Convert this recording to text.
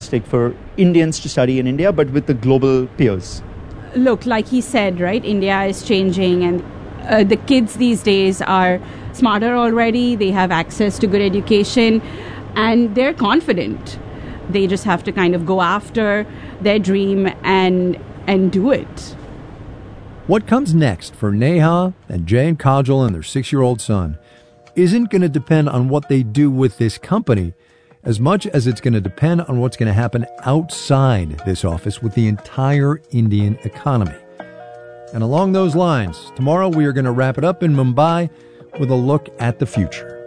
agnostic for Indians to study in India, but with the global peers? Look, like he said, right, India is changing, and the kids these days are smarter already. They have access to good education, and they're confident. They just have to kind of go after their dream and do it. What comes next for Neha and Jay and Kajal and their 6-year-old son isn't going to depend on what they do with this company as much as it's going to depend on what's going to happen outside this office with the entire Indian economy. And along those lines, tomorrow we are going to wrap it up in Mumbai with a look at the future.